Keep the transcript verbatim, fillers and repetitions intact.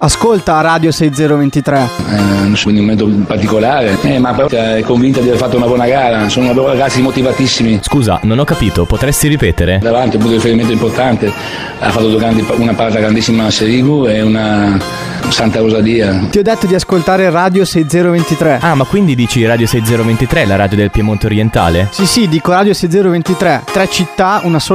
Ascolta Radio sei zero due tre. Eh, quindi un momento particolare, eh, ma però è convinta di aver fatto una buona gara. Sono ragazzi motivatissimi. Scusa, non ho capito, potresti ripetere? Davanti un punto di riferimento importante. Ha fatto due grandi, una parata grandissima a Serigu e una Santa Rosadia. Ti ho detto di ascoltare Radio sei zero due tre. Ah, ma quindi dici Radio sei zero due tre, la radio del Piemonte orientale? Sì, sì, dico Radio sei zero due tre. Tre città, una sola